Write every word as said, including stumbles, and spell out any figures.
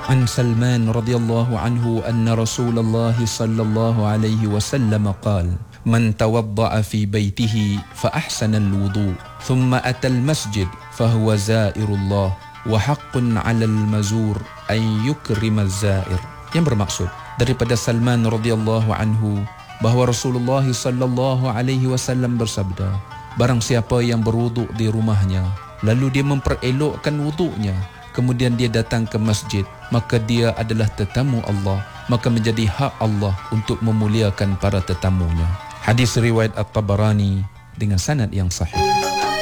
An Salman radhiyallahu anhu anna Rasulullah sallallahu alaihi wasallam qala man tawadda'a fi baytihi fa ahsana al-wudu thumma ata al-masjid fa huwa zairullah wa haqqun 'ala al-mazur an yukrima az-zair. Yang bermaksud daripada Salman radhiyallahu anhu bahawa Rasulullah sallallahu alaihi wasallam bersabda, barang siapa yang berwuduk di rumahnya lalu dia memperelokkan wuduknya, kemudian dia datang ke masjid, maka dia adalah tetamu Allah, maka menjadi hak Allah untuk memuliakan para tetamunya. Hadis riwayat At-Tabarani dengan sanad yang sahih.